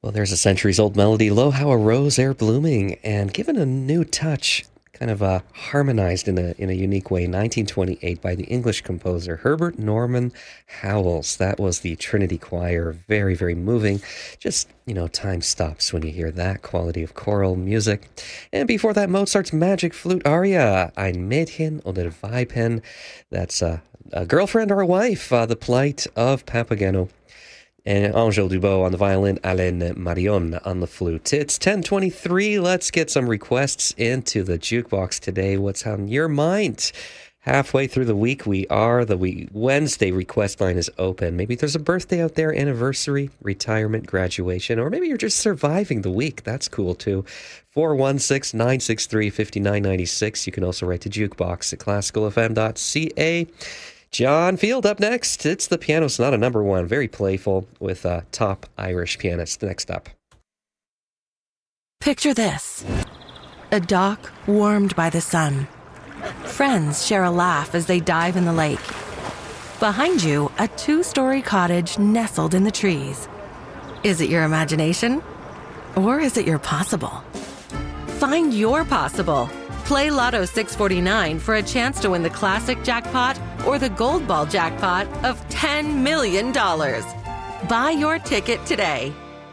Well, there's a centuries-old melody, Lo How a Rose Ere Blooming, and given a new touch, kind of harmonized in a unique way, 1928 by the English composer Herbert Norman Howells. That was the Trinity Choir. Very, very moving. Just, time stops when you hear that quality of choral music. And before that, Mozart's Magic Flute aria, Ein Mädchen oder Weibchen. That's a girlfriend or a wife, the plight of Papageno. And Angèle Dubot on the violin, Alain Marion on the flute. It's 10:23. Let's get some requests into the jukebox today. What's on your mind? Halfway through the week, the Wednesday request line is open. Maybe there's a birthday out there, anniversary, retirement, graduation, or maybe you're just surviving the week. That's cool too. 416-963-5996. You can also write to jukebox at classicalfm.ca. John Field up next. It's the Piano Sonata #1. Very playful with a top Irish pianist. Next up. Picture this. A dock warmed by the sun. Friends share a laugh as they dive in the lake. Behind you, a 2-story cottage nestled in the trees. Is it your imagination? Or is it your possible? Find your possible. Play Lotto 649 for a chance to win the classic jackpot or the gold ball jackpot of $10 million. Buy your ticket today.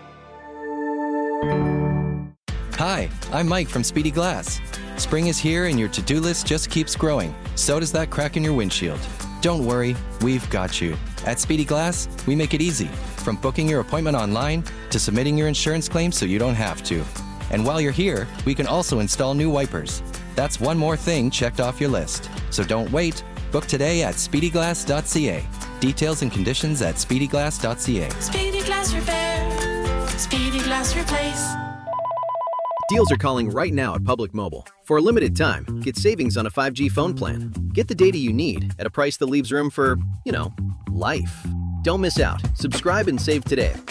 Hi, I'm Mike from Speedy Glass. Spring is here and your to-do list just keeps growing. So does that crack in your windshield. Don't worry, we've got you. At Speedy Glass, we make it easy. From booking your appointment online to submitting your insurance claim so you don't have to. And while you're here, we can also install new wipers. That's one more thing checked off your list. So don't wait. Book today at speedyglass.ca. Details and conditions at speedyglass.ca. Speedy Glass Repair. Speedy Glass Replace. Deals are calling right now at Public Mobile. For a limited time, get savings on a 5G phone plan. Get the data you need at a price that leaves room for, life. Don't miss out. Subscribe and save today.